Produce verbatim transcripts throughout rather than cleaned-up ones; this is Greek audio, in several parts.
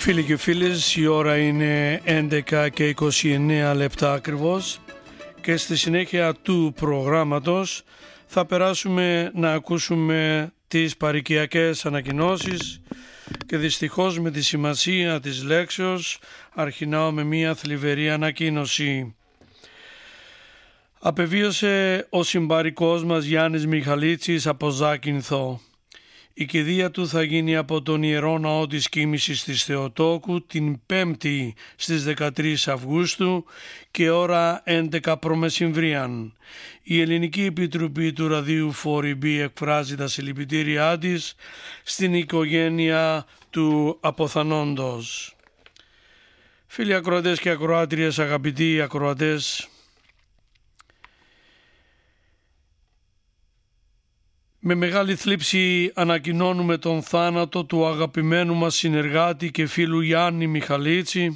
Φίλοι και φίλες, η ώρα είναι έντεκα και είκοσι εννέα λεπτά ακριβώς και στη συνέχεια του προγράμματος θα περάσουμε να ακούσουμε τις παροικιακές ανακοινώσεις και δυστυχώς με τη σημασία της λέξεως αρχινάω με μια θλιβερή ανακοίνωση. Απεβίωσε ο συμπαρικός μας Γιάννης Μιχαλίτσης από Ζάκυνθο. Η κηδεία του θα γίνει από τον Ιερό Ναό της Κοίμησης της Θεοτόκου την Πέμπτη στις δεκατρείς Αυγούστου και ώρα έντεκα προμεσημβρίαν. Η Ελληνική Επιτροπή του Ραδίου φορ μπι εκφράζει τα συλληπιτήριά της στην οικογένεια του αποθανόντος. Φίλοι ακροατές και ακροάτριες, αγαπητοί ακροατές, με μεγάλη θλίψη ανακοινώνουμε τον θάνατο του αγαπημένου μας συνεργάτη και φίλου Γιάννη Μιχαλίτση,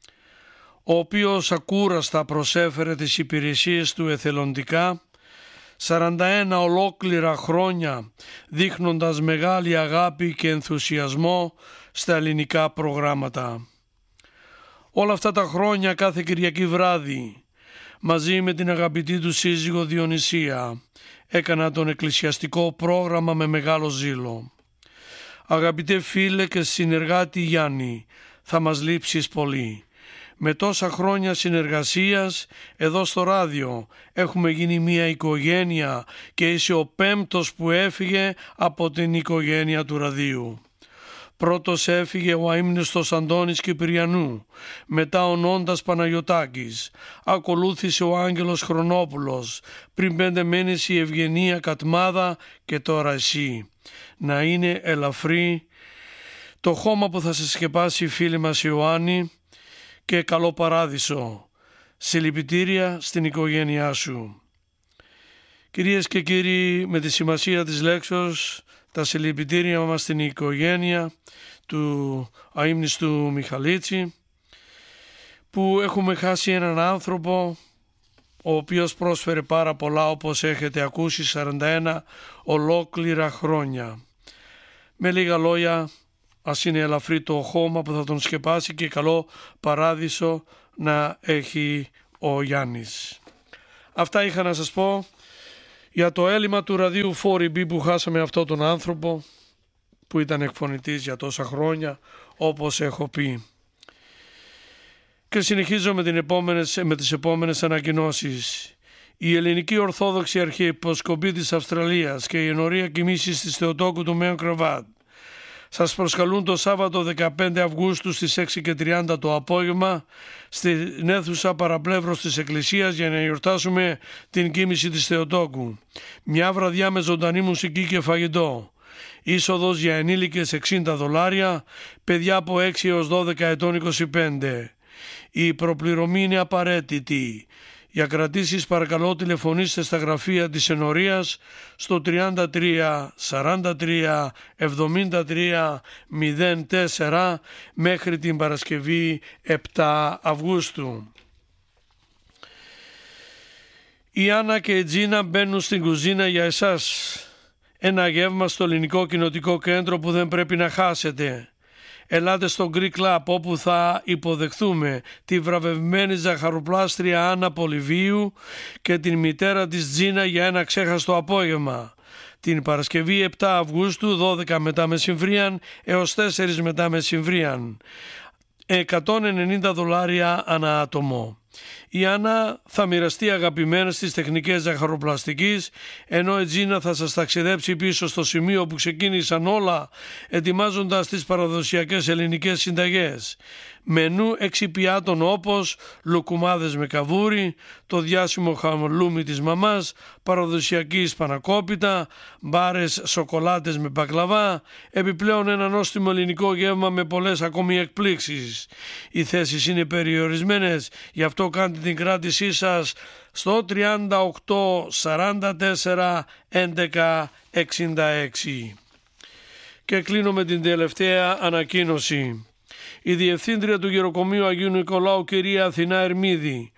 ο οποίος ακούραστα προσέφερε τις υπηρεσίες του εθελοντικά σαράντα ένα ολόκληρα χρόνια, δείχνοντας μεγάλη αγάπη και ενθουσιασμό στα ελληνικά προγράμματα. Όλα αυτά τα χρόνια κάθε Κυριακή βράδυ, μαζί με την αγαπητή του σύζυγο Διονυσία, έκανα τον εκκλησιαστικό πρόγραμμα με μεγάλο ζήλο. Αγαπητέ φίλε και συνεργάτη Γιάννη, θα μας λείψεις πολύ. Με τόσα χρόνια συνεργασίας εδώ στο ράδιο έχουμε γίνει μια οικογένεια και είσαι ο πέμπτος που έφυγε από την οικογένεια του ραδίου. Πρώτος έφυγε ο αείμνηστος Αντώνης Κυπριανού, μετά ο Νόντας Παναγιωτάκης, ακολούθησε ο Άγγελος Χρονόπουλος, πριν πέντε μήνες η Ευγενία Κατμάδα και τώρα εσύ. Να είναι ελαφρύ το χώμα που θα σε σκεπάσει η φίλη μας Ιωάννη και καλό παράδεισο. Συλληπιτήρια στην οικογένειά σου. Κυρίες και κύριοι, με τη σημασία της λέξεως, τα συλληπιτήρια μας στην οικογένεια του αείμνηστου Μιχαλίτση, που έχουμε χάσει έναν άνθρωπο ο οποίος πρόσφερε πάρα πολλά, όπως έχετε ακούσει, σαράντα ένα ολόκληρα χρόνια. Με λίγα λόγια, ας είναι ελαφρύ το χώμα που θα τον σκεπάσει και καλό παράδεισο να έχει ο Γιάννης. Αυτά είχα να σας πω για το έλλειμμα του ραδίου φορ μπι που χάσαμε αυτόν τον άνθρωπο που ήταν εκφωνητής για τόσα χρόνια, όπως έχω πει. Και συνεχίζω με, την επόμενες, με τις επόμενες ανακοινώσεις. Η Ελληνική Ορθόδοξη Αρχιεπισκοπή της Αυστραλίας και η Ενορία Κοιμήσης της Θεοτόκου του Μέων Κρεβάτ σας προσκαλούν το Σάββατο δεκαπέντε Αυγούστου στις έξι και τριάντα το απόγευμα στην αίθουσα παραπλεύρος της Εκκλησίας για να γιορτάσουμε την Κοίμηση της Θεοτόκου. Μια βραδιά με ζωντανή μουσική και φαγητό. Είσοδος για ενήλικες εξήντα δολάρια, παιδιά από έξι έως δώδεκα ετών είκοσι πέντε. Η προπληρωμή είναι απαραίτητη. Για κρατήσεις παρακαλώ τηλεφωνήστε στα γραφεία της Ενορίας στο τριάντα τρία σαράντα τρία εβδομήντα τρία μηδέν τέσσερα μέχρι την Παρασκευή επτά Αυγούστου. Η Άννα και η Τζίνα μπαίνουν στην κουζίνα για εσάς. Ένα γεύμα στο Ελληνικό Κοινοτικό Κέντρο που δεν πρέπει να χάσετε. Ελάτε στο Greek Club όπου θα υποδεχθούμε τη βραβευμένη ζαχαροπλάστρια Άννα Πολυβίου και την μητέρα της Τζίνα για ένα ξέχαστο απόγευμα. Την Παρασκευή επτά Αυγούστου δώδεκα μετά μεσημβρίαν έως τέσσερα μετά μεσημβρίαν. εκατόν ενενήντα δολάρια ανά άτομο. Η Άννα θα μοιραστεί αγαπημένες τις τεχνικές ζαχαροπλαστικής, ενώ η Τζίνα θα σας ταξιδέψει πίσω στο σημείο που ξεκίνησαν όλα, ετοιμάζοντας τις παραδοσιακές ελληνικές συνταγές. Μενού έξι πιάτων όπως λουκουμάδες με καβούρι, το διάσημο χαμολούμι της μαμάς, παραδοσιακή σπανακόπιτα, μπάρες σοκολάτες με μπακλαβά, επιπλέον ένα νόστιμο ελληνικό γεύμα με πολλές ακόμη εκπλήξεις. Οι θέσεις είναι περιορισμένες, γι' αυτό κάντε την κράτησή σας στο τριάντα οκτώ σαράντα τέσσερα έντεκα εξήντα έξι. Και κλείνω με την τελευταία ανακοίνωση. Η Διευθύντρια του Γεροκομείου Αγίου Νικολάου, κυρία Αθηνά Ερμίδη,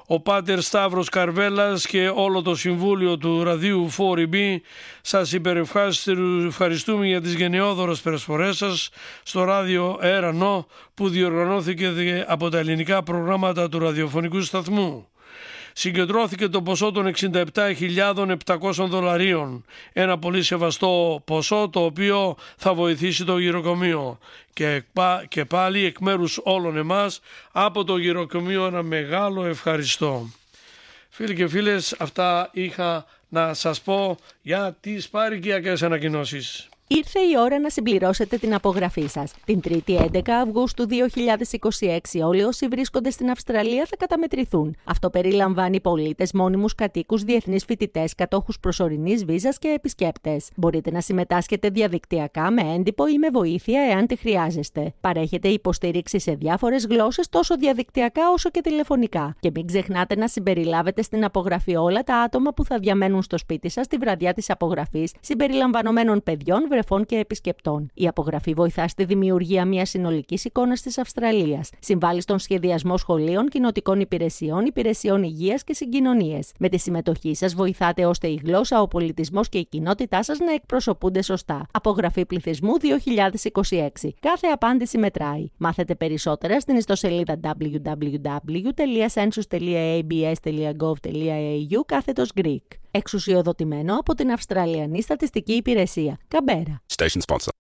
Ο Πάτερ Σταύρος Καρβέλας και όλο το Συμβούλιο του Ραδίου φορ ι μπι σας υπερευχαριστούμε για τις γενναιόδωρες προσφορές σας στο ράδιο Έρανο που διοργανώθηκε από τα ελληνικά προγράμματα του ραδιοφωνικού σταθμού. Συγκεντρώθηκε το ποσό των εξήντα επτά χιλιάδες επτακόσια δολαρίων, ένα πολύ σεβαστό ποσό το οποίο θα βοηθήσει το γυροκομείο και, και πάλι εκ μέρους όλων εμάς από το γυροκομείο ένα μεγάλο ευχαριστώ. Φίλοι και φίλες, αυτά είχα να σας πω για τις παροικιακές ανακοινώσεις. Ήρθε η ώρα να συμπληρώσετε την απογραφή σας. Την τρίτη έντεκα Αυγούστου δύο χιλιάδες είκοσι έξι όλοι όσοι βρίσκονται στην Αυστραλία θα καταμετρηθούν. Αυτό περιλαμβάνει πολίτες, μόνιμους κατοίκους, διεθνείς φοιτητές, κατόχους προσωρινής βίζας και επισκέπτες. Μπορείτε να συμμετάσχετε διαδικτυακά με έντυπο ή με βοήθεια εάν τη χρειάζεστε. Παρέχετε υποστήριξη σε διάφορες γλώσσες τόσο διαδικτυακά όσο και τηλεφωνικά. Και μην ξεχνάτε να συμπεριλάβετε στην απογραφή όλα τα άτομα που θα διαμένουν στο σπίτι σας τη βραδιά της απογραφής, συμπεριλαμβανομένων παιδιών, βρεφών και επισκεπτών. Η απογραφή βοηθά στη δημιουργία μιας συνολικής εικόνας της Αυστραλίας. Συμβάλλει στον σχεδιασμό σχολείων, κοινοτικών υπηρεσιών, υπηρεσιών υγείας και συγκοινωνίες. Με τη συμμετοχή σας βοηθάτε ώστε η γλώσσα, ο πολιτισμός και η κοινότητά σας να εκπροσωπούνται σωστά. Απογραφή πληθυσμού δύο χιλιάδες είκοσι έξι. Κάθε απάντηση μετράει. Μάθετε περισσότερα στην ιστοσελίδα double-u double-u double-u τελεία census τελεία a b s τελεία gov τελεία a u κάθετος Greek. Εξουσιοδοτημένο από την Αυστραλιανή Στατιστική Υπηρεσία. Καμπέρα. Station sponsor.